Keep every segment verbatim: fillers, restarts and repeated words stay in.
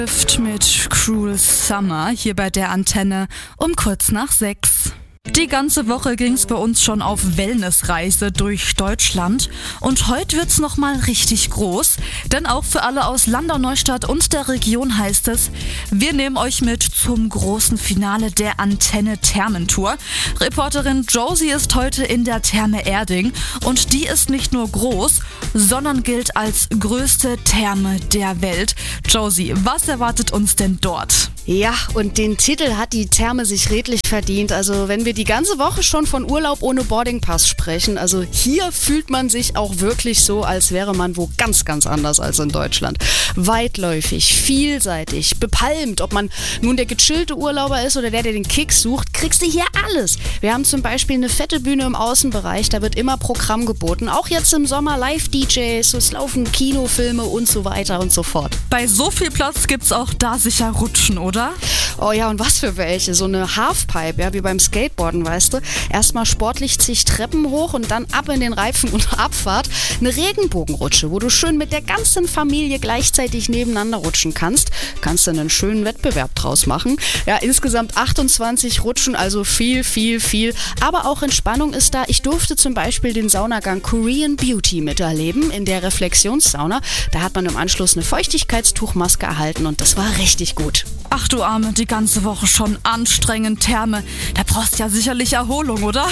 Mit Cruel Summer hier bei der Antenne um kurz nach sechs. Die ganze Woche ging's bei uns schon auf Wellnessreise durch Deutschland und heute wird's nochmal richtig groß, denn auch für alle aus Landau-Neustadt und der Region heißt es, wir nehmen euch mit zum großen Finale der Antenne Thermentour. Reporterin Josie ist heute in der Therme Erding und die ist nicht nur groß, sondern gilt als größte Therme der Welt. Josie, was erwartet uns denn dort? Ja, und den Titel hat die Therme sich redlich verdient. Also wenn wir die ganze Woche schon von Urlaub ohne Boardingpass sprechen, also hier fühlt man sich auch wirklich so, als wäre man wo ganz, ganz anders als in Deutschland. Weitläufig, vielseitig, bepalmt. Ob man nun der gechillte Urlauber ist oder der, der den Kick sucht, kriegst du hier alles. Wir haben zum Beispiel eine fette Bühne im Außenbereich, da wird immer Programm geboten. Auch jetzt im Sommer Live-D Js, es laufen Kinofilme und so weiter und so fort. Bei so viel Platz gibt's auch da sicher Rutschen, oder? Oh ja, und was für welche? So eine Halfpipe, ja, wie beim Skateboarden, weißt du. Erstmal sportlich zig Treppen hoch und dann ab in den Reifen und Abfahrt. Eine Regenbogenrutsche, wo du schön mit der ganzen Familie gleichzeitig nebeneinander rutschen kannst. Kannst du einen schönen Wettbewerb draus machen. Ja, insgesamt achtundzwanzig Rutschen, also viel, viel, viel. Aber auch Entspannung ist da. Ich durfte zum Beispiel den Saunagang Korean Beauty miterleben in der Reflexionssauna. Da hat man im Anschluss eine Feuchtigkeitstuchmaske erhalten und das war richtig gut. Ach du Arme, die ganze Woche schon anstrengend, Therme. Da brauchst ja sicherlich Erholung, oder?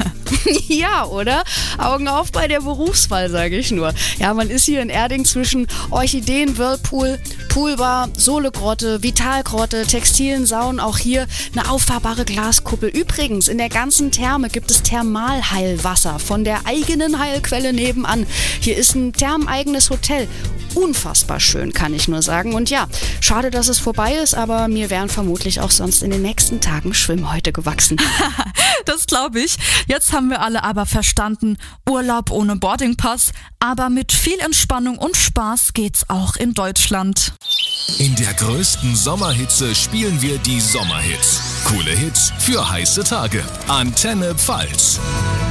Ja, oder? Augen auf bei der Berufswahl, sage ich nur. Ja, man ist hier in Erding zwischen Orchideen, Whirlpool, Poolbar, Sohlegrotte, Vitalgrotte, textilen Saunen, auch hier eine auffahrbare Glaskuppel. Übrigens, in der ganzen Therme gibt es Thermalheilwasser von der eigenen Heilquelle nebenan. Hier ist ein thermeneigenes Hotel. Unfassbar schön, kann ich nur sagen. Und ja, schade, dass es vorbei ist, aber mir wären vermutlich auch sonst in den nächsten Tagen Schwimmhäute gewachsen. Das glaube ich. Jetzt haben wir alle aber verstanden, Urlaub ohne Boardingpass, aber mit viel Entspannung und Spaß geht's auch in Deutschland. In der größten Sommerhitze spielen wir die Sommerhits. Coole Hits für heiße Tage. Antenne Pfalz.